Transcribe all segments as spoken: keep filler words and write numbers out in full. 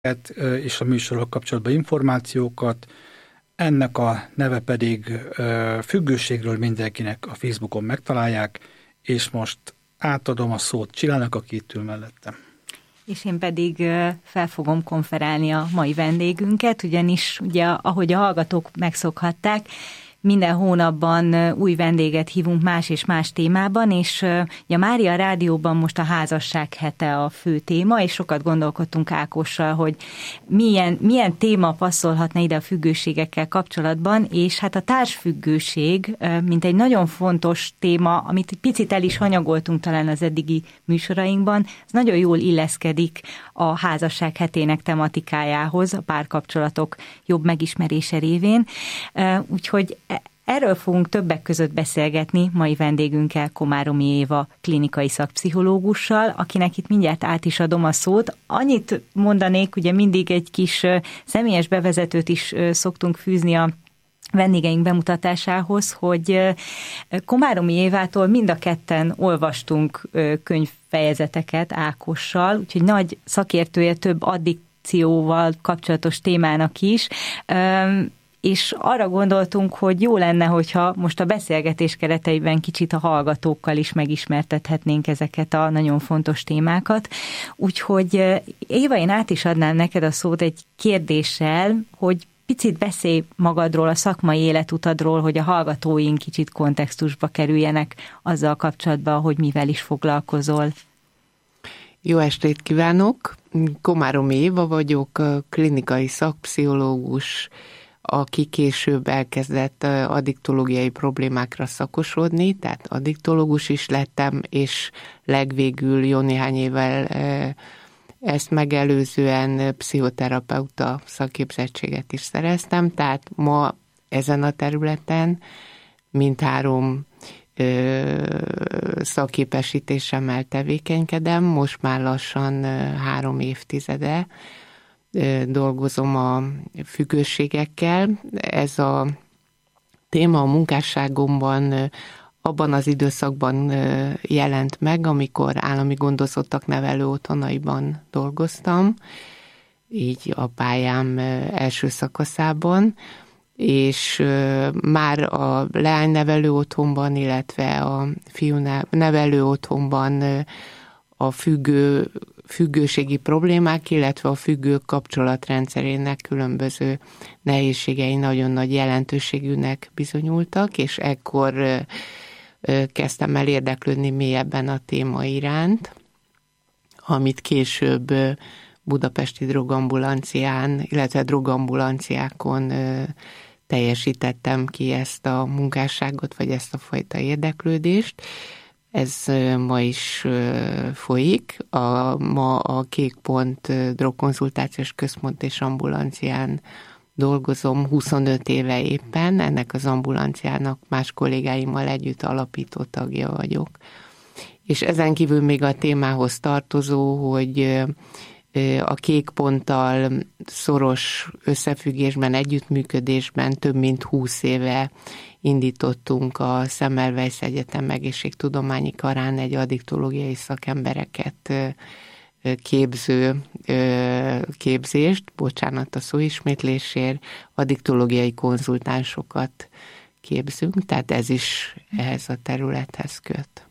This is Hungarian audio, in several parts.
és a műsorok kapcsolatban információkat. Ennek a neve pedig Függőségről mindenkinek a Facebookon megtalálják, és most átadom a szót Csillának, aki itt ül mellettem. És én pedig fel fogom konferálni a mai vendégünket, ugyanis ugye, ahogy a hallgatók megszokhatták, minden hónapban új vendéget hívunk más és más témában, és a Mária Rádióban most a házasság hete a fő téma, és sokat gondolkodtunk Ákossal, hogy milyen, milyen téma passzolhatna ide a függőségekkel kapcsolatban, és hát a társfüggőség, mint egy nagyon fontos téma, amit egy picit el is hanyagoltunk talán az eddigi műsorainkban, ez nagyon jól illeszkedik a házasság hetének tematikájához, a párkapcsolatok jobb megismerése révén. Úgyhogy erről fogunk többek között beszélgetni mai vendégünkkel, Komáromi Éva klinikai szakpszichológussal, akinek itt mindjárt át is adom a szót. Annyit mondanék, ugye mindig egy kis személyes bevezetőt is szoktunk fűzni a vendégeink bemutatásához, hogy Komáromi Évától mind a ketten olvastunk könyvfejezeteket Ákossal, úgyhogy nagy szakértője több addikcióval kapcsolatos témának is, és arra gondoltunk, hogy jó lenne, hogyha most a beszélgetés kereteiben kicsit a hallgatókkal is megismertethetnénk ezeket a nagyon fontos témákat. Úgyhogy Éva, én át is adnám neked a szót egy kérdéssel, hogy picit beszélj magadról, a szakmai életutadról, hogy a hallgatóink kicsit kontextusba kerüljenek azzal kapcsolatban, hogy mivel is foglalkozol. Jó estét kívánok! Komáromi Éva vagyok, klinikai szakpszichológus, aki később elkezdett addiktológiai problémákra szakosodni, tehát addiktológus is lettem, és legvégül jó néhány évvel ezt megelőzően pszichoterapeuta szakképzettséget is szereztem, tehát ma ezen a területen mindhárom szakképesítésemmel tevékenykedem, most már lassan három évtizede dolgozom a függőségekkel. Ez a téma a munkásságomban abban az időszakban jelent meg, amikor állami gondozottak nevelő otthonaiban dolgoztam, így a pályám első szakaszában, és már a leánynevelő otthonban, illetve a fiú nevelő otthonban a függő, függőségi problémák, illetve a függők kapcsolatrendszerének különböző nehézségei nagyon nagy jelentőségűnek bizonyultak, és ekkor kezdtem el érdeklődni mélyebben a téma iránt, amit később budapesti drogambulancián, illetve drogambulanciákon teljesítettem ki ezt a munkásságot, vagy ezt a fajta érdeklődést. Ez ma is folyik. A, ma a Kék Pont drogkonzultációs központ és ambulancián dolgozom huszonöt éve éppen, ennek az ambulanciának más kollégáimmal együtt alapító tagja vagyok. És ezen kívül még a témához tartozó, hogy a Kék Ponttal szoros összefüggésben, együttműködésben több mint húsz éve indítottunk a Semmelweis Egyetem egészségtudományi karán egy addiktológiai szakembereket képző képzést, bocsánat a szóismétlésért, addiktológiai konzultánsokat képzünk, tehát ez is ehhez a területhez köt.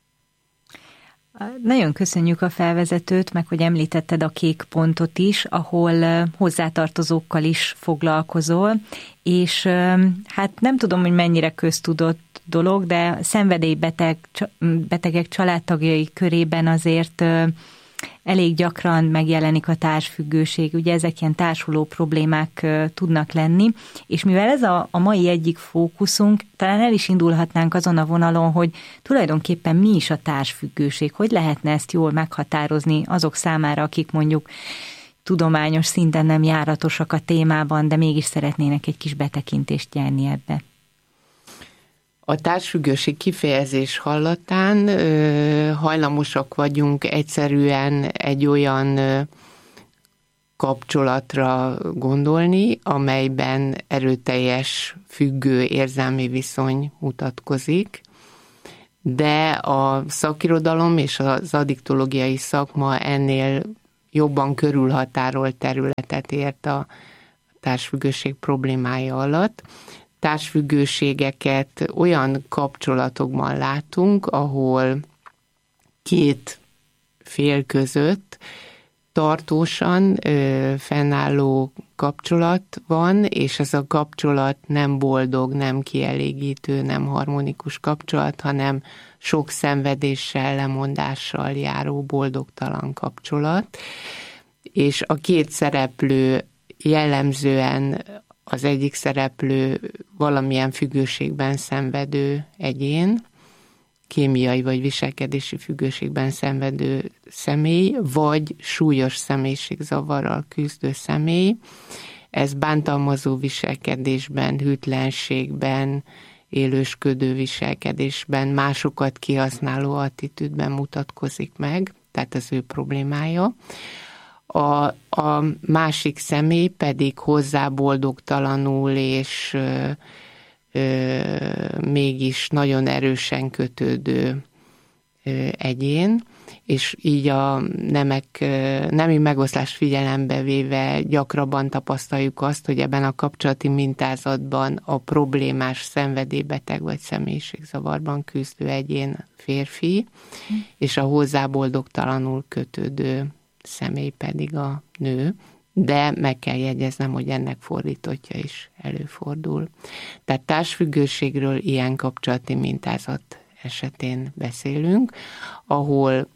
Nagyon köszönjük a felvezetőt, meg hogy említetted a Kék Pontot is, ahol hozzátartozókkal is foglalkozol, és hát nem tudom, hogy mennyire köztudott dolog, de szenvedélybeteg, betegek családtagjai körében azért elég gyakran megjelenik a társfüggőség, ugye ezek ilyen társuló problémák tudnak lenni, és mivel ez a, a mai egyik fókuszunk, talán el is indulhatnánk azon a vonalon, hogy tulajdonképpen mi is a társfüggőség, hogy lehetne ezt jól meghatározni azok számára, akik mondjuk tudományos szinten nem járatosak a témában, de mégis szeretnének egy kis betekintést nyerni ebbe. A társfüggőség kifejezés hallatán ö, hajlamosak vagyunk egyszerűen egy olyan ö, kapcsolatra gondolni, amelyben erőteljes függő érzelmi viszony mutatkozik, de a szakirodalom és az addiktológiai szakma ennél jobban körülhatárolt területet ért a társfüggőség problémája alatt. Társfüggőségeket olyan kapcsolatokban látunk, ahol két fél között tartósan ö, fennálló kapcsolat van, és ez a kapcsolat nem boldog, nem kielégítő, nem harmonikus kapcsolat, hanem sok szenvedéssel, lemondással járó boldogtalan kapcsolat. És a két szereplő jellemzően az egyik szereplő valamilyen függőségben szenvedő egyén, kémiai vagy viselkedési függőségben szenvedő személy, vagy súlyos személyiségzavarral küzdő személy. Ez bántalmazó viselkedésben, hűtlenségben, élősködő viselkedésben, másokat kihasználó attitűdben mutatkozik meg, tehát az ő problémája. A, a másik személy pedig hozzá boldogtalanul és ö, ö, mégis nagyon erősen kötődő ö, egyén, és így a nemek, ö, nemi megoszlást figyelembe véve gyakrabban tapasztaljuk azt, hogy ebben a kapcsolati mintázatban a problémás szenvedélybeteg vagy személyiségzavarban küzdő egyén férfi, mm. és a hozzá boldogtalanul kötődő személy pedig a nő, de meg kell jegyeznem, hogy ennek fordítottja is előfordul. Tehát társfüggőségről ilyen kapcsolati mintázat esetén beszélünk, ahol,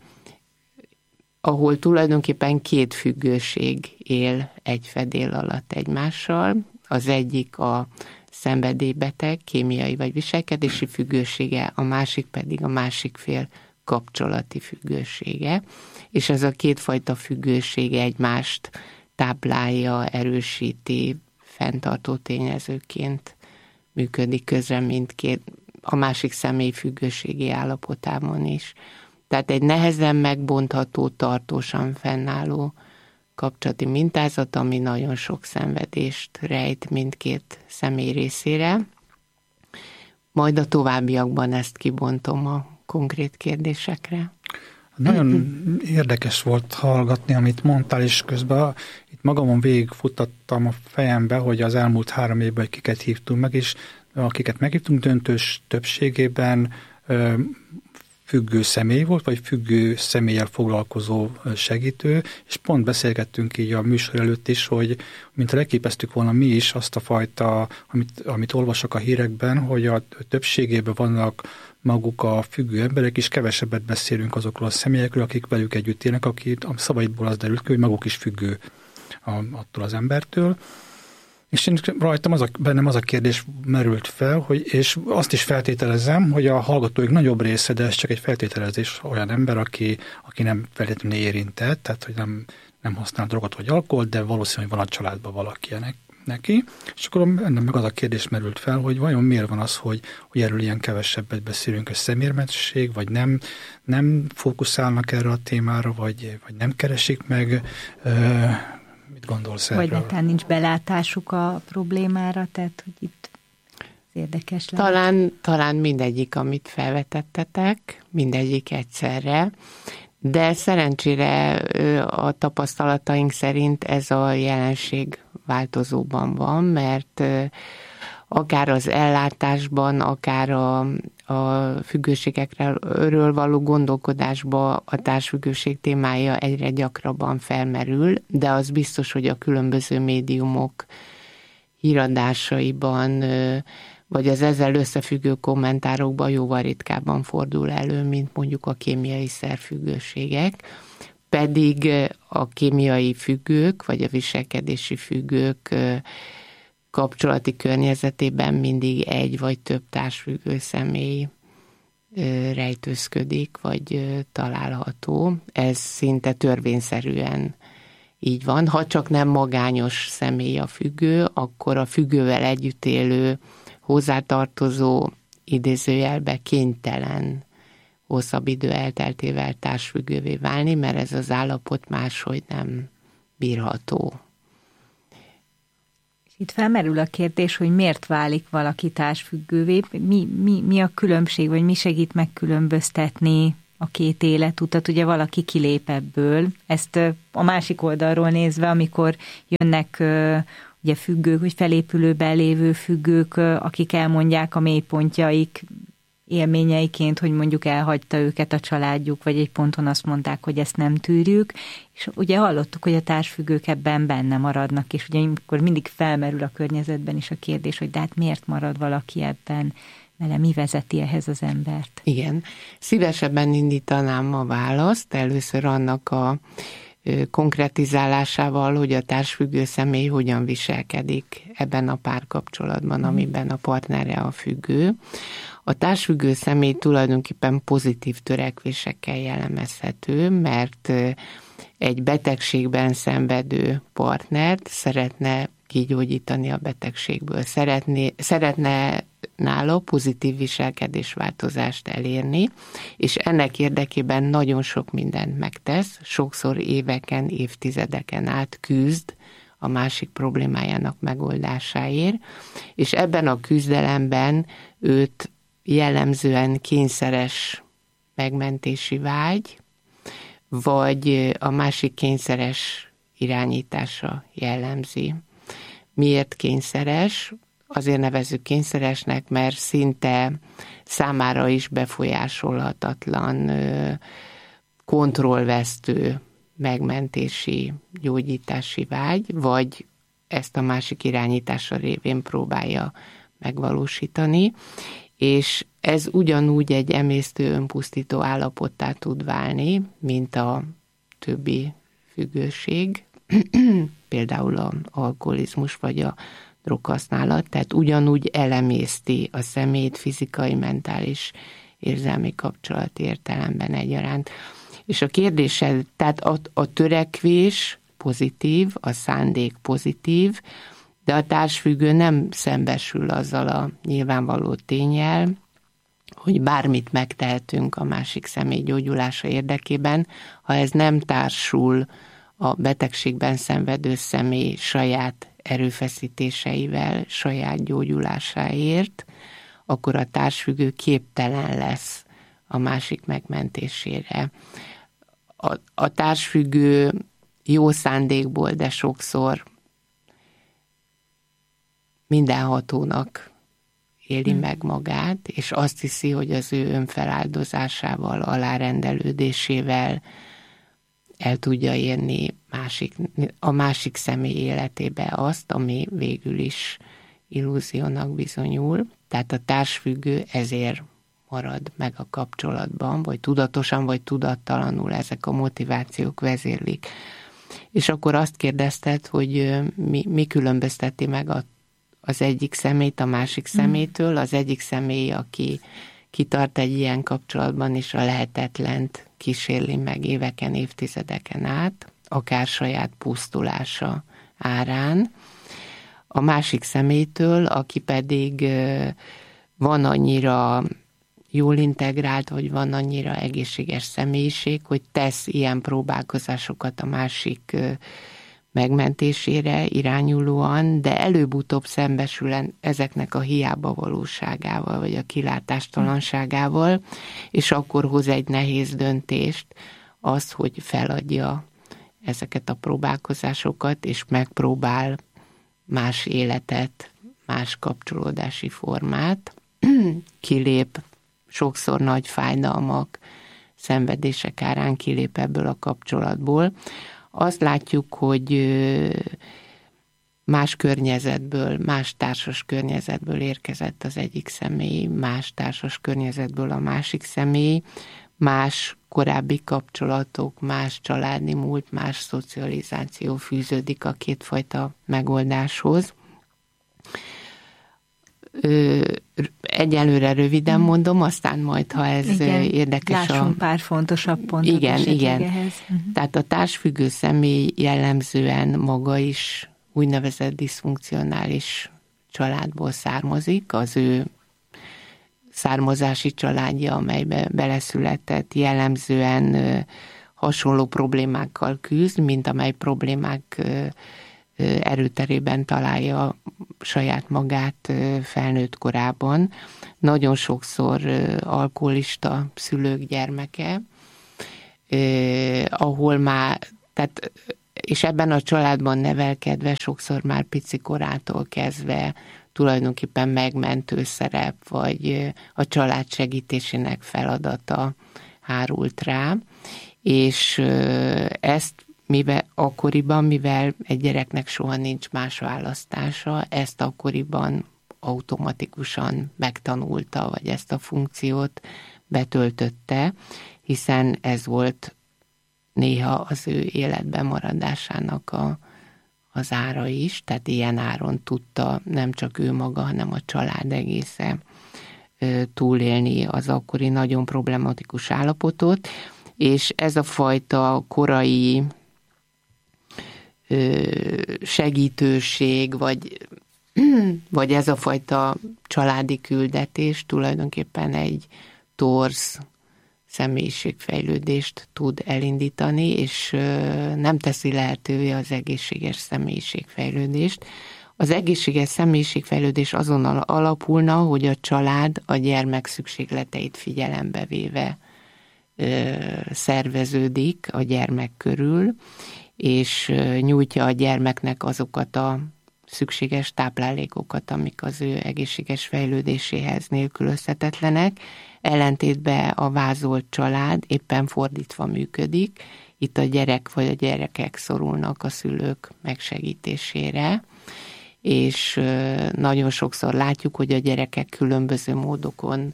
ahol tulajdonképpen két függőség él egy fedél alatt egymással. Az egyik a szenvedélybeteg, kémiai vagy viselkedési függősége, a másik pedig a másik fél kapcsolati függősége, és ez a kétfajta függősége egymást táplálja, erősíti, fenntartó tényezőként működik közre mindkét, a másik személy függőségi állapotában is. Tehát egy nehezen megbontható, tartósan fennálló kapcsolati mintázat, ami nagyon sok szenvedést rejt mindkét személy részére. Majd a továbbiakban ezt kibontom a konkrét kérdésekre. Nagyon érdekes volt hallgatni, amit mondtál, és közben itt magamon végigfuttattam a fejembe, hogy az elmúlt három évben kiket hívtunk meg, és akiket meghívtunk döntős többségében függő személy volt, vagy függő személlyel foglalkozó segítő, és pont beszélgettünk így a műsor előtt is, hogy mint leképeztük volna mi is azt a fajta, amit, amit olvasok a hírekben, hogy a többségében vannak maguk a függő emberek, és kevesebbet beszélünk azokról a személyekről, akik velük együtt élnek, akik a szavaidból az derült ki, hogy maguk is függő a, attól az embertől. És én rajtam az a, bennem az a kérdés merült fel, hogy, és azt is feltételezem, hogy a hallgatóik nagyobb része, de ez csak egy feltételezés, olyan ember, aki, aki nem feltétlenül érintett, tehát hogy nem, nem használ drogot vagy alkoholt, de valószínűleg van a családban valaki neki. És akkor ennek meg az a kérdés merült fel, hogy vajon miért van az, hogy, hogy erről ilyen kevesebbet beszélünk, a szemérmetesség, vagy nem, nem fókuszálnak erre a témára, vagy, vagy nem keresik meg. Mit gondolsz erről? Vagy netán nincs belátásuk a problémára, tehát hogy itt érdekes lehet. Talán, talán mindegyik, amit felvetettetek, mindegyik egyszerre, de szerencsére a tapasztalataink szerint ez a jelenség változóban van, mert akár az ellátásban, akár a, a függőségekről való gondolkodásban a társfüggőség témája egyre gyakrabban felmerül, de az biztos, hogy a különböző médiumok híradásaiban, vagy az ezzel összefüggő kommentárokban jóval ritkábban fordul elő, mint mondjuk a kémiai szerfüggőségek. Pedig a kémiai függők, vagy a viselkedési függők kapcsolati környezetében mindig egy vagy több társfüggő személy rejtőzködik, vagy található. Ez szinte törvényszerűen így van. Ha csak nem magányos személy a függő, akkor a függővel együtt élő, hozzátartozó, idézőjelbe kénytelen hosszabb idő elteltével társfüggővé válni, mert ez az állapot máshogy nem bírható. Itt felmerül a kérdés, hogy miért válik valaki társfüggővé, mi, mi, mi a különbség, vagy mi segít megkülönböztetni a két életutat, ugye valaki kilép ebből. Ezt a másik oldalról nézve, amikor jönnek ugye függők, vagy felépülőben lévő függők, akik elmondják a mélypontjaik élményeiként, hogy mondjuk elhagyta őket a családjuk, vagy egy ponton azt mondták, hogy ezt nem tűrjük, és ugye hallottuk, hogy a társfüggők ebben benne maradnak, és ugye akkor mindig felmerül a környezetben is a kérdés, hogy de hát miért marad valaki ebben, vele mi vezeti ehhez az embert? Igen, szívesebben indítanám a választ, először annak a konkretizálásával, hogy a társfüggő személy hogyan viselkedik ebben a párkapcsolatban, amiben a partnere a függő. A társfüggő személy tulajdonképpen pozitív törekvésekkel jellemezhető, mert egy betegségben szenvedő partnert szeretne kigyógyítani a betegségből, szeretné, szeretne nála pozitív viselkedésváltozást elérni, és ennek érdekében nagyon sok mindent megtesz, sokszor éveken, évtizedeken át küzd a másik problémájának megoldásáért, és ebben a küzdelemben őt jellemzően kényszeres megmentési vágy, vagy a másik kényszeres irányítása jellemzi. Miért kényszeres? Azért nevezzük kényszeresnek, mert szinte számára is befolyásolhatatlan, kontrollvesztő megmentési, gyógyítási vágy, vagy ezt a másik irányítása révén próbálja megvalósítani, és ez ugyanúgy egy emésztő, önpusztító állapottá tud válni, mint a többi függőség, például az alkoholizmus vagy a droghasználat, tehát ugyanúgy elemészti a személyt fizikai, mentális, érzelmi kapcsolat értelemben egyaránt. És a kérdésed, tehát a, a törekvés pozitív, a szándék pozitív, de a társfüggő nem szembesül azzal a nyilvánvaló ténnyel, hogy bármit megtehetünk a másik személy gyógyulása érdekében, ha ez nem társul a betegségben szenvedő személy saját erőfeszítéseivel, saját gyógyulásáért, akkor a társfüggő képtelen lesz a másik megmentésére. A, a társfüggő jó szándékból, de sokszor mindenhatónak éli hmm. meg magát, és azt hiszi, hogy az ő önfeláldozásával, alárendelődésével el tudja érni másik, a másik személy életébe azt, ami végül is illúziónak bizonyul. Tehát a társfüggő ezért marad meg a kapcsolatban, vagy tudatosan, vagy tudattalanul ezek a motivációk vezérlik. És akkor azt kérdezted, hogy mi, mi különbözteti meg a, az egyik személyt a másik személytől. Az egyik személy, aki kitart egy ilyen kapcsolatban, és a lehetetlent kísérli meg éveken, évtizedeken át, akár saját pusztulása árán. A másik személytől, aki pedig van annyira jól integrált, vagy van annyira egészséges személyiség, hogy tesz ilyen próbálkozásokat a másik megmentésére irányulóan, de előbb-utóbb szembesül ezeknek a hiába valóságával, vagy a kilátástalanságával, és akkor hoz egy nehéz döntést, az, hogy feladja ezeket a próbálkozásokat, és megpróbál más életet, más kapcsolódási formát, kilép sokszor nagy fájdalmak, szenvedések árán kilép ebből a kapcsolatból. Azt látjuk, hogy más környezetből, más társas környezetből érkezett az egyik személy, más társas környezetből a másik személy, más korábbi kapcsolatok, más családi múlt, más szocializáció fűződik a kétfajta megoldáshoz. Egyelőre röviden mondom, aztán majd, ha ez igen, érdekes. Lássunk a... pár fontosabb pontot. Igen, igen. Ehhez. Uh-huh. Tehát a társfüggő személy jellemzően maga is úgynevezett diszfunkcionális családból származik, az ő származási családja, amelybe beleszületett, jellemzően hasonló problémákkal küzd, mint amely problémák erőterében találja saját magát felnőtt korában. Nagyon sokszor alkoholista szülők gyermeke, eh, ahol már, tehát, és ebben a családban nevelkedve sokszor már pici korától kezdve tulajdonképpen megmentő szerep, vagy a család segítésének feladata hárult rá, és ezt mivel akkoriban, mivel egy gyereknek soha nincs más választása, ezt akkoriban automatikusan megtanulta, vagy ezt a funkciót betöltötte, hiszen ez volt néha az ő életben maradásának a, az ára is, tehát ilyen áron tudta nem csak ő maga, hanem a család egésze túlélni az akkori nagyon problematikus állapotot, és ez a fajta korai segítőség, vagy, vagy ez a fajta családi küldetés tulajdonképpen egy torz személyiségfejlődést tud elindítani, és nem teszi lehetővé az egészséges személyiségfejlődést. Az egészséges személyiségfejlődés azon alapulna, hogy a család a gyermek szükségleteit figyelembe véve szerveződik a gyermek körül, és nyújtja a gyermeknek azokat a szükséges táplálékokat, amik az ő egészséges fejlődéséhez nélkülözhetetlenek. Ellentétben a vázolt család éppen fordítva működik. Itt a gyerek vagy a gyerekek szorulnak a szülők megsegítésére, és nagyon sokszor látjuk, hogy a gyerekek különböző módokon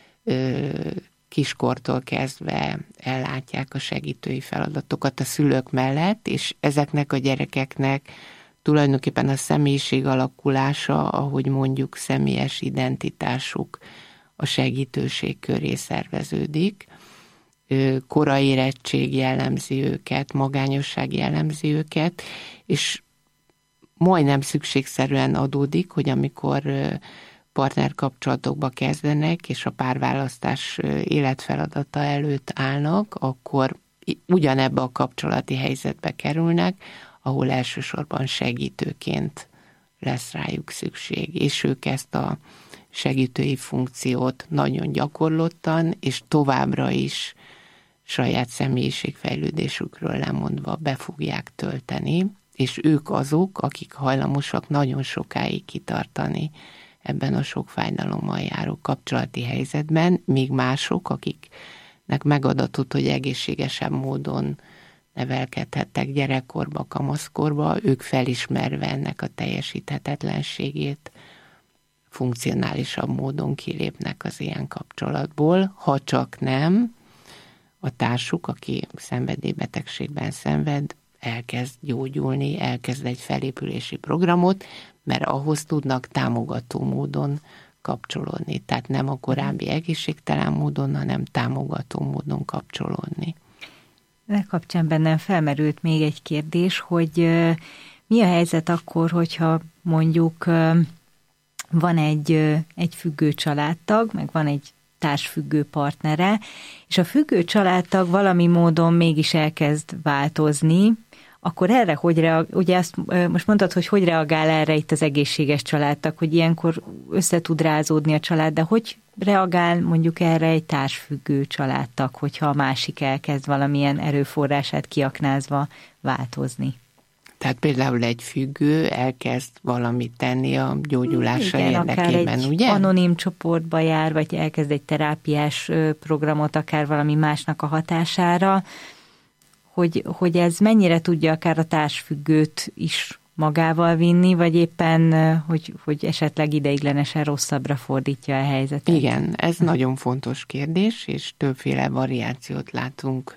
kiskortól kezdve ellátják a segítői feladatokat a szülők mellett, és ezeknek a gyerekeknek tulajdonképpen a személyiség alakulása, ahogy mondjuk személyes identitásuk a segítőség köré szerveződik. Korai érettség jellemzi őket, magányosság jellemzi őket, és majdnem szükségszerűen adódik, hogy amikor partnerkapcsolatokba kezdenek, és a párválasztás életfeladata előtt állnak, akkor ugyanebbe a kapcsolati helyzetbe kerülnek, ahol elsősorban segítőként lesz rájuk szükség, és ők ezt a segítői funkciót nagyon gyakorlottan, és továbbra is saját személyiségfejlődésükről lemondva be fogják tölteni, és ők azok, akik hajlamosak nagyon sokáig kitartani ebben a sok fájdalommal járó kapcsolati helyzetben, míg mások, akiknek megadatott, hogy egészségesebb módon nevelkedhettek gyerekkorba, kamaszkorba, ők felismerve ennek a teljesíthetetlenségét funkcionálisabb módon kilépnek az ilyen kapcsolatból, ha csak nem a társuk, aki szenvedélybetegségben szenved, elkezd gyógyulni, elkezd egy felépülési programot, mert ahhoz tudnak támogató módon kapcsolódni. Tehát nem a korábbi egészségtelen módon, hanem támogató módon kapcsolódni. Ennek kapcsán bennem felmerült még egy kérdés, hogy mi a helyzet akkor, hogyha mondjuk van egy, egy függő családtag, meg van egy társfüggő partnere, és a függő családtag valami módon mégis elkezd változni, akkor erre hogy reagál, ugye azt most mondtad, hogy hogy reagál erre itt az egészséges családtag, hogy ilyenkor össze tud rázódni a család, de hogy reagál mondjuk erre egy társfüggő családtag, hogyha a másik elkezd valamilyen erőforrását kiaknázva változni? Tehát például egy függő elkezd valamit tenni a gyógyulása igen, érdekében, akár egy ugye? anonim csoportba jár, vagy elkezd egy terápiás programot akár valami másnak a hatására, hogy, hogy ez mennyire tudja akár a társfüggőt is magával vinni, vagy éppen, hogy, hogy esetleg ideiglenesen rosszabbra fordítja a helyzetet. Igen, ez nagyon fontos kérdés, és többféle variációt látunk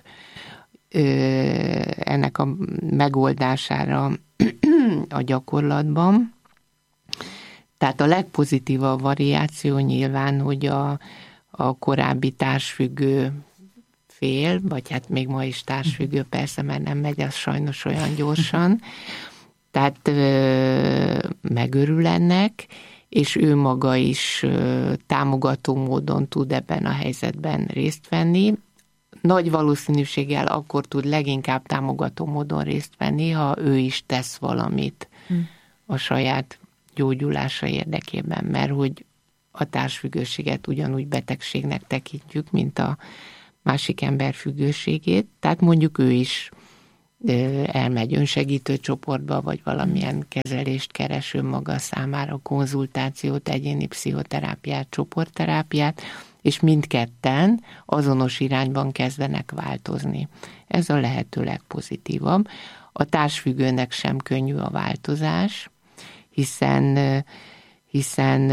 ennek a megoldására a gyakorlatban. Tehát a legpozitívabb variáció nyilván, hogy a, a korábbi társfüggő fél, vagy hát még ma is társfüggő, persze, mert nem megy az sajnos olyan gyorsan, tehát ö, megörül ennek, és ő maga is ö, támogató módon tud ebben a helyzetben részt venni. Nagy valószínűséggel akkor tud leginkább támogató módon részt venni, ha ő is tesz valamit a saját gyógyulása érdekében, mert hogy a társfüggőséget ugyanúgy betegségnek tekintjük, mint a másik ember függőségét, tehát mondjuk ő is elmegy önsegítő csoportba, vagy valamilyen kezelést keres önmaga számára, konzultációt, egyéni pszichoterápiát, csoportterápiát, és mindketten azonos irányban kezdenek változni. Ez a lehető legpozitívabb. A társfüggőnek sem könnyű a változás, hiszen, hiszen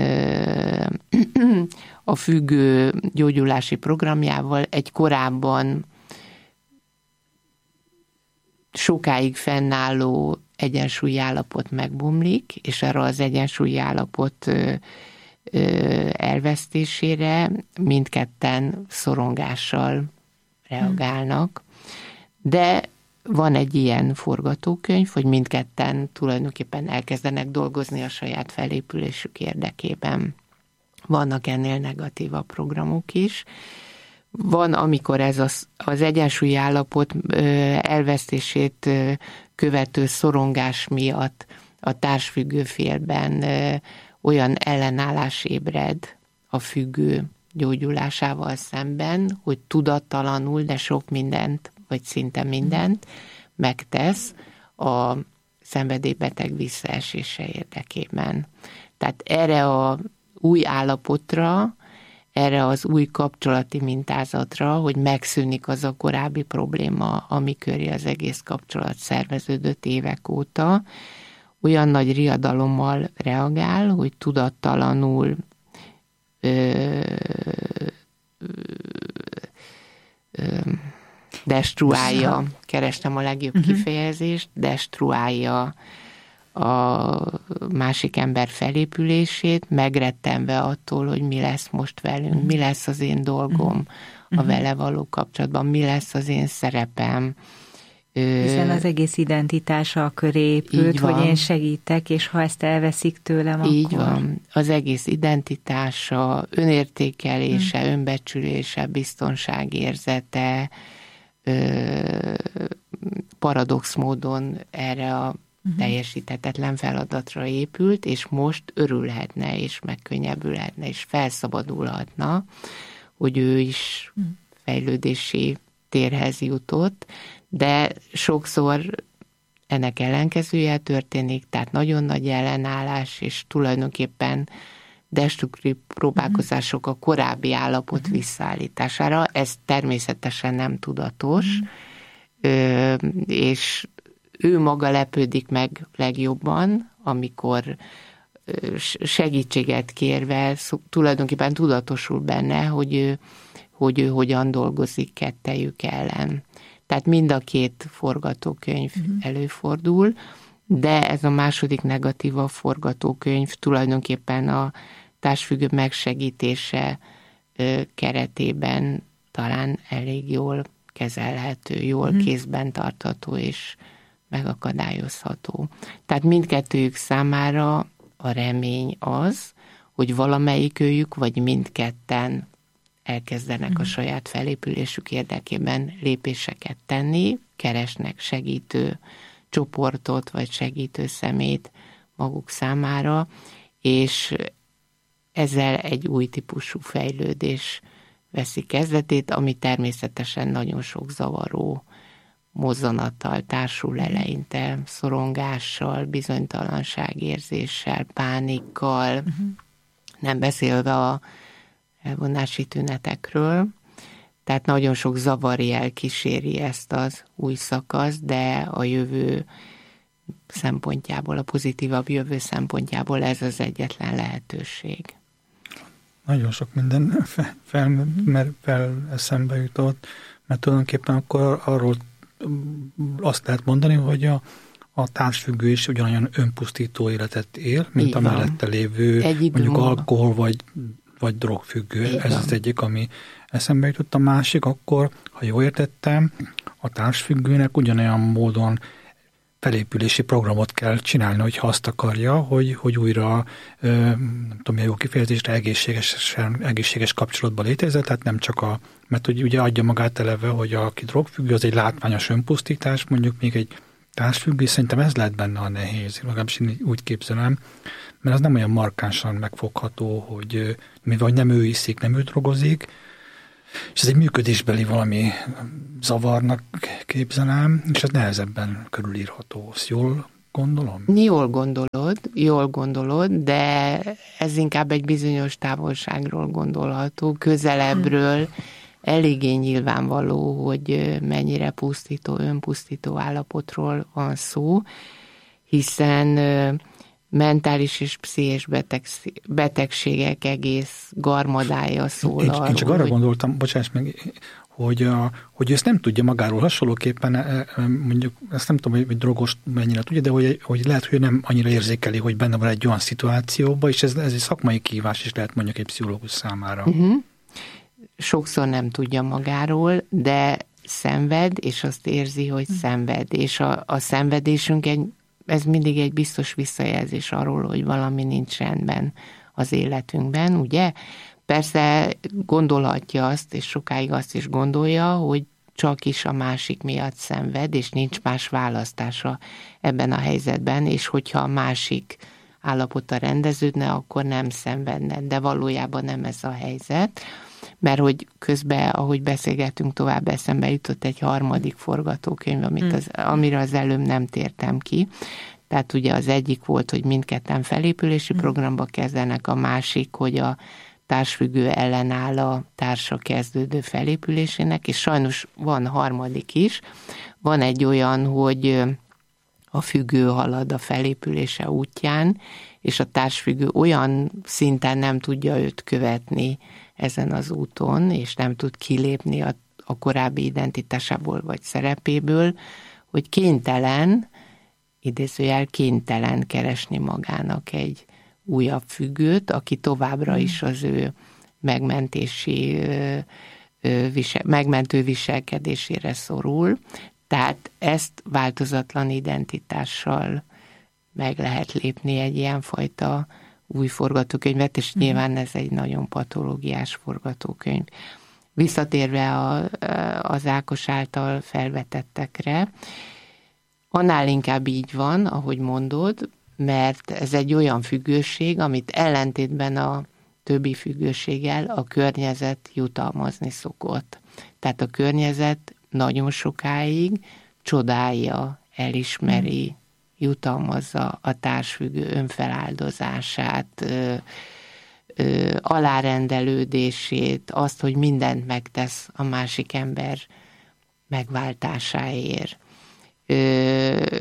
a függő gyógyulási programjával egy korábban sokáig fennálló egyensúlyi állapot megbomlik, és arra az egyensúlyi állapot elvesztésére mindketten szorongással reagálnak. De van egy ilyen forgatókönyv, hogy mindketten tulajdonképpen elkezdenek dolgozni a saját felépülésük érdekében. Vannak ennél negatívabb programok is. Van, amikor ez az, az egyensúlyi állapot elvesztését követő szorongás miatt a társfüggő félben olyan ellenállás ébred a függő gyógyulásával szemben, hogy tudattalanul, de sok mindent, vagy szinte mindent megtesz a szenvedélybeteg visszaesése érdekében. Tehát erre a új állapotra, erre az új kapcsolati mintázatra, hogy megszűnik az a korábbi probléma, ami köré az egész kapcsolat szerveződött évek óta, olyan nagy riadalommal reagál, hogy tudattalanul ö, ö, destruálja, kerestem a legjobb uh-huh. kifejezést, destruálja a másik ember felépülését, megrettenve attól, hogy mi lesz most velünk, uh-huh. mi lesz az én dolgom uh-huh. a vele való kapcsolatban, mi lesz az én szerepem. Hiszen az egész identitása a köré épült, hogy én segítek, és ha ezt elveszik tőlem, így akkor... van. Az egész identitása, önértékelése, hmm. önbecsülése, biztonságérzete paradox módon erre a hmm. teljesíthetetlen feladatra épült, és most örülhetne, és megkönnyebbülhetne, és felszabadulhatna, hogy ő is hmm. fejlődési térhez jutott, de sokszor ennek ellenkezője történik, tehát nagyon nagy ellenállás, és tulajdonképpen destruktív próbálkozások a korábbi állapot uh-huh. visszaállítására. Ez természetesen nem tudatos, uh-huh. és ő maga lepődik meg legjobban, amikor segítséget kérve, tulajdonképpen tudatosul benne, hogy ő, hogy ő hogyan dolgozik kettejük ellen. Tehát mind a két forgatókönyv uh-huh. előfordul, de ez a második negatíva forgatókönyv tulajdonképpen a társfüggő megsegítése keretében talán elég jól kezelhető, jól uh-huh. kézben tartható és megakadályozható. Tehát mindkettőjük számára a remény az, hogy valamelyikőjük, vagy mindketten elkezdenek uh-huh. a saját felépülésük érdekében lépéseket tenni, keresnek segítő csoportot, vagy segítő szemét maguk számára, és ezzel egy új típusú fejlődés veszi kezdetét, ami természetesen nagyon sok zavaró mozzanattal társul eleinte, szorongással, bizonytalanságérzéssel, pánikkal, uh-huh. nem beszélve a elvonási tünetekről. Tehát nagyon sok zavarjel kíséri ezt az új szakaszt, de a jövő szempontjából, a pozitívabb jövő szempontjából ez az egyetlen lehetőség. Nagyon sok minden fel, fel, mert fel eszembe jutott, mert tulajdonképpen akkor arról azt lehet mondani, hogy a, a társfüggő is ugyanolyan önpusztító életet él, mint így a van. Mellette lévő mondjuk alkohol vagy, vagy drogfüggő. Így Ez van. Az egyik, ami eszembe jutott. A másik akkor, ha jól értettem, a társfüggőnek ugyanolyan módon felépülési programot kell csinálni, hogyha azt akarja, hogy, hogy újra, nem tudom, milyen jó kifejezésre, egészségesen, egészséges kapcsolatban létezett, tehát nem csak a, mert hogy ugye adja magát eleve, hogy aki drogfüggő, az egy látványos önpusztítás, mondjuk még egy társfüggő, szerintem ez lehet benne a nehéz, legalábbis én úgy képzelem, mert az nem olyan markánsan megfogható, hogy mivel nem ő iszik, nem ő drogozik, És ez egy működésbeli valami zavarnak képzelem, és ez nehezebben körülírható. Ezt jól gondolom? Jól gondolod, jól gondolod, de ez inkább egy bizonyos távolságról gondolható, közelebbről eléggé nyilvánvaló, hogy mennyire pusztító, önpusztító állapotról van szó, hiszen mentális és pszichés betegségek egész garmadája szól én, arról. Én csak arra hogy... gondoltam, bocsáss meg, hogy, a, hogy ezt nem tudja magáról hasonlóképpen, mondjuk, ezt nem tudom, hogy drogos mennyire tudja, de hogy, hogy lehet, hogy nem annyira érzékeli, hogy benne van egy olyan szituációban, és ez, ez egy szakmai kihívás is lehet mondjuk egy pszichológus számára. Uh-huh. Sokszor nem tudja magáról, de szenved, és azt érzi, hogy uh-huh. szenved. És a, a szenvedésünk egy, ez mindig egy biztos visszajelzés arról, hogy valami nincs rendben az életünkben, ugye? Persze gondolhatja azt, és sokáig azt is gondolja, hogy csak is a másik miatt szenved, és nincs más választása ebben a helyzetben, és hogyha a másik állapota rendeződne, akkor nem szenvedne, de valójában nem ez a helyzet, mert hogy közben, ahogy beszélgetünk tovább, eszembe jutott egy harmadik forgatókönyv, amit az, amire az előbb nem tértem ki. Tehát ugye az egyik volt, hogy mindketten felépülési programba kezdenek, a másik, hogy a társfüggő ellenáll a társa kezdődő felépülésének, és sajnos van harmadik is. Van egy olyan, hogy a függő halad a felépülése útján, és a társfüggő olyan szinten nem tudja őt követni ezen az úton, és nem tud kilépni a, a korábbi identitásából vagy szerepéből, hogy kénytelen, idézőjel kénytelen keresni magának egy újabb függőt, aki továbbra is az ő megmentési, visel, megmentő viselkedésére szorul. Tehát ezt változatlan identitással meg lehet lépni egy ilyenfajta új forgatókönyvet, és nyilván ez egy nagyon patológiás forgatókönyv. Visszatérve a, az Ákos által felvetettekre, annál inkább így van, ahogy mondod, mert ez egy olyan függőség, amit ellentétben a többi függőséggel a környezet jutalmazni szokott. Tehát a környezet nagyon sokáig csodálja, elismeri, jutalmazza a társfüggő önfeláldozását, ö, ö, alárendelődését, azt, hogy mindent megtesz a másik ember megváltásáért. Ö,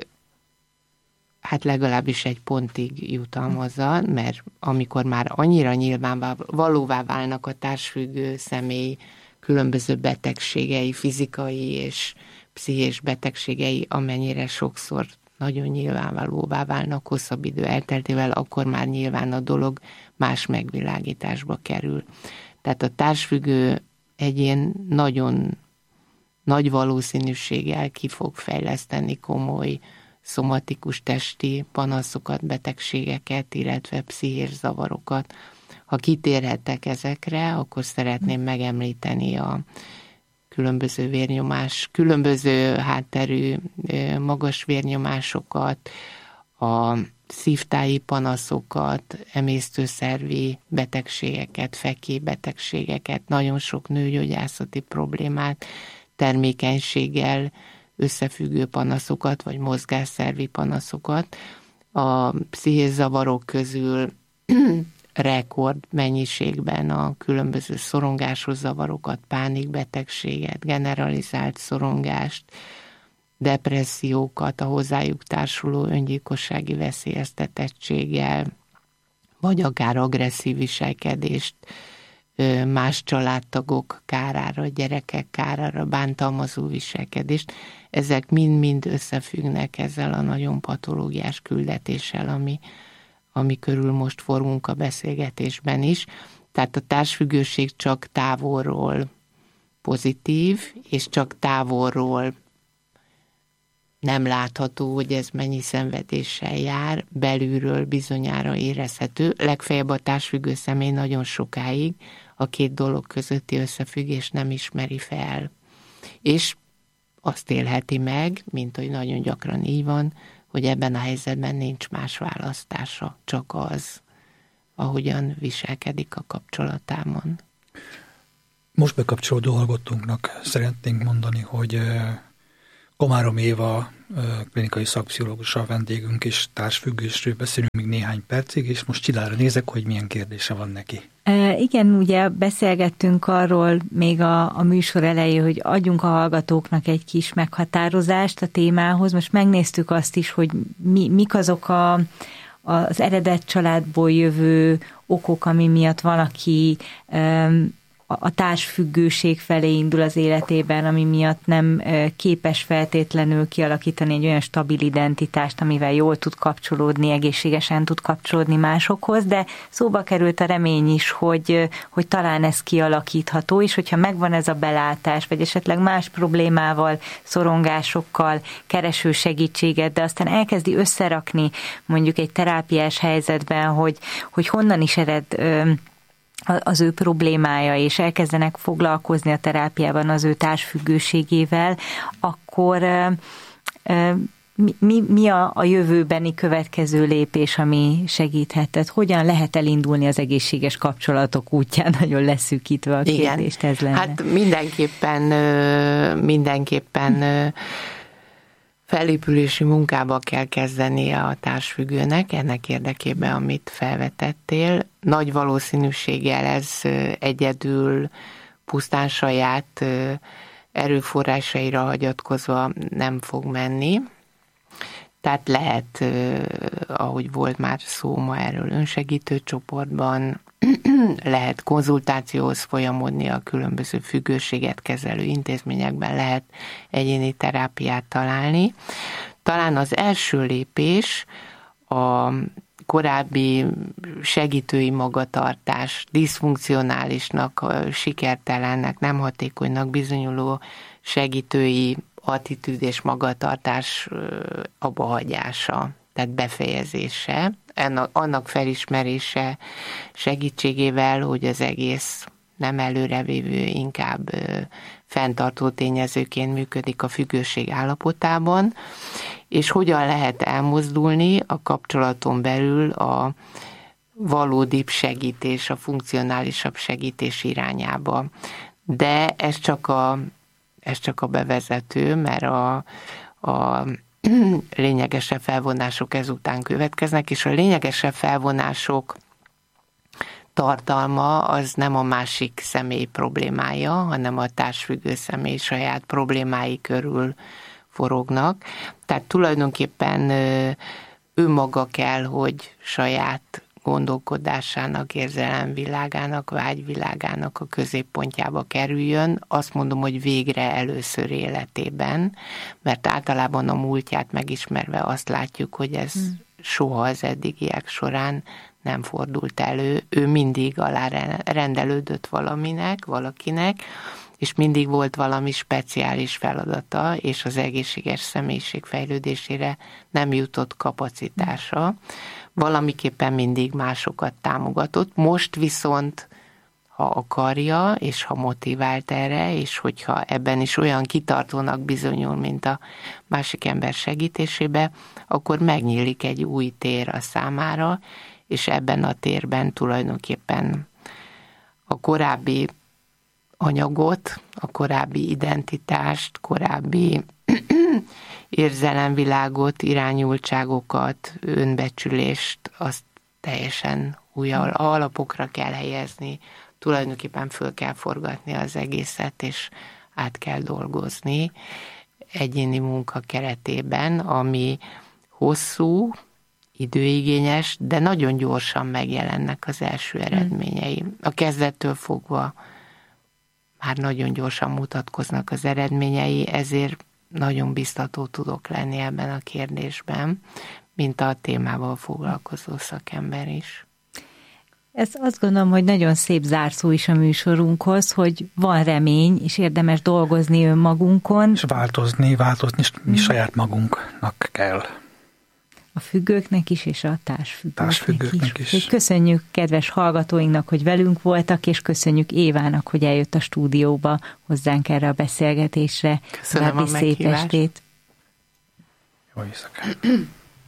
hát legalábbis egy pontig jutalmazza, mert amikor már annyira nyilvánvalóvá válnak a társfüggő személy különböző betegségei, fizikai és pszichés betegségei, amennyire sokszor nagyon nyilvánvalóvá válnak hosszabb idő elteltével, akkor már nyilván a dolog más megvilágításba kerül. Tehát a társfüggő egyén nagyon nagy valószínűséggel ki fog fejleszteni komoly szomatikus testi panaszokat, betegségeket, illetve pszichés zavarokat. Ha kitérhettek ezekre, akkor szeretném megemlíteni a különböző vérnyomás, különböző hátterű magas vérnyomásokat, a szívtáji panaszokat, emésztőszervi betegségeket, fekkélybetegségeket, nagyon sok nőgyógyászati problémát, termékenységgel összefüggő panaszokat, vagy mozgásszervi panaszokat. A pszichés zavarok közül rekord mennyiségben a különböző szorongásos zavarokat, pánikbetegséget, generalizált szorongást, depressziókat, a hozzájuk társuló öngyilkossági veszélyeztetettséggel, vagy akár agresszív viselkedést, más családtagok kárára, gyerekek kárára, bántalmazó viselkedést. Ezek mind-mind összefüggnek ezzel a nagyon patológiás küldetéssel, ami, ami körül most forgunk a beszélgetésben is. Tehát a társfüggőség csak távolról pozitív, és csak távolról nem látható, hogy ez mennyi szenvedéssel jár, belülről bizonyára érezhető. Legfeljebb a társfüggő személy nagyon sokáig a két dolog közötti összefüggés nem ismeri fel. És azt élheti meg, mint hogy nagyon gyakran így van, hogy ebben a helyzetben nincs más választása, csak az, ahogyan viselkedik a kapcsolatában. most bekapcsolódó hallgatónknak szeretnénk mondani, hogy Komárom Éva klinikai szakpszichológus a vendégünk, és társfüggésről beszélünk még néhány percig, és most Csidára nézek, hogy milyen kérdése van neki. E, igen, ugye beszélgettünk arról még a, a műsor elején, hogy adjunk a hallgatóknak egy kis meghatározást a témához. Most megnéztük azt is, hogy mi, mik azok a, az eredet családból jövő okok, ami miatt valaki um, a társfüggőség felé indul az életében, ami miatt nem képes feltétlenül kialakítani egy olyan stabil identitást, amivel jól tud kapcsolódni, egészségesen tud kapcsolódni másokhoz, de szóba került a remény is, hogy, hogy talán ez kialakítható, és hogyha megvan ez a belátás, vagy esetleg más problémával, szorongásokkal kereső segítséget, de aztán elkezdi összerakni mondjuk egy terápiás helyzetben, hogy, hogy honnan is ered az ő problémája, és elkezdenek foglalkozni a terápiában az ő társfüggőségével, akkor mi, mi a, a jövőbeni következő lépés, ami segíthet? Tehát hogyan lehet elindulni az egészséges kapcsolatok útján? Nagyon leszűkítve a kérdést, ez lenne. Hát mindenképpen, mindenképpen felépülési munkába kell kezdenie a társfüggőnek, ennek érdekében, amit felvetettél. Nagy valószínűséggel ez egyedül pusztán saját erőforrásaira hagyatkozva nem fog menni. Tehát lehet, ahogy volt már szó ma erről önsegítő csoportban, lehet konzultációhoz folyamodni a különböző függőséget kezelő intézményekben, lehet egyéni terápiát találni. Talán az első lépés a korábbi segítői magatartás, diszfunkcionálisnak, sikertelennek, nem hatékonynak bizonyuló segítői attitűd és magatartás abbahagyása, tehát befejezése, annak felismerése segítségével, hogy az egész nem előrevívő, inkább fenntartó tényezőként működik a függőség állapotában, és hogyan lehet elmozdulni a kapcsolaton belül a valódibb segítés, a funkcionálisabb segítés irányába. De ez csak a, ez csak a bevezető, mert a, a lényegesebb felvonások ezután következnek, és a lényegesebb felvonások tartalma az nem a másik személy problémája, hanem a társfüggő személy saját problémái körül forognak. Tehát tulajdonképpen ő maga kell, hogy saját gondolkodásának, érzelemvilágának, vágyvilágának a középpontjába kerüljön. Azt mondom, hogy végre először életében, mert általában a múltját megismerve azt látjuk, hogy ez hmm. soha az eddigiek során nem fordult elő. Ő mindig alárendelődött valaminek, valakinek, és mindig volt valami speciális feladata, és az egészséges személyiség fejlődésére nem jutott kapacitása. Valamiképpen mindig másokat támogatott. Most viszont, ha akarja, és ha motivált erre, és hogyha ebben is olyan kitartónak bizonyul, mint a másik ember segítésébe, akkor megnyílik egy új tér a számára, és ebben a térben tulajdonképpen a korábbi anyagot, a korábbi identitást, korábbi érzelemvilágot, irányultságokat, önbecsülést, azt teljesen új alapokra kell helyezni, tulajdonképpen föl kell forgatni az egészet, és át kell dolgozni egyéni munka keretében, ami hosszú, időigényes, de nagyon gyorsan megjelennek az első eredményei. A kezdettől fogva már nagyon gyorsan mutatkoznak az eredményei, ezért nagyon biztató tudok lenni ebben a kérdésben, mint a témával foglalkozó szakember is. Ez azt gondolom, hogy nagyon szép zárszó is a műsorunkhoz, hogy van remény, és érdemes dolgozni önmagunkon. És változni, változni, és mi saját magunknak kell. A függőknek is, és a társfüggőknek, társfüggőknek is. is. Köszönjük kedves hallgatóinknak, hogy velünk voltak, és köszönjük Évának, hogy eljött a stúdióba hozzánk erre a beszélgetésre. Köszönöm a meghívást. Szép estét. Jó éjszakát.